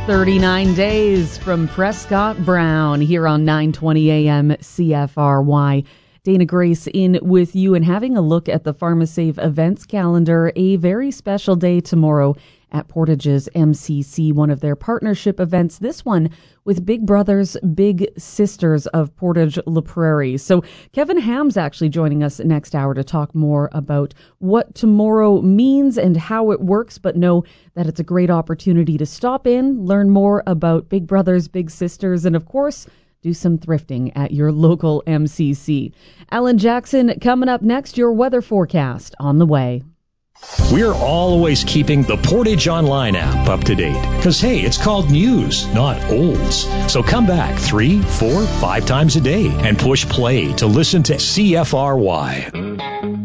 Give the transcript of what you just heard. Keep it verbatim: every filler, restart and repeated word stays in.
thirty-nine days from Prescott Brown here on nine twenty A M C F R Y. Dana Grace in with you and having a look at the PharmaSave events calendar. A very special day tomorrow at Portage's M C C, one of their partnership events. This one with Big Brothers, Big Sisters of Portage La Prairie. So Kevin Ham's actually joining us next hour to talk more about what tomorrow means and how it works, but know that it's a great opportunity to stop in, learn more about Big Brothers, Big Sisters, and of course, do some thrifting at your local M C C. Alan Jackson coming up next, your weather forecast on the way. We're always keeping the Portage Online app up to date. Because, hey, it's called news, not olds. So come back three, four, five times a day and push play to listen to C F R Y.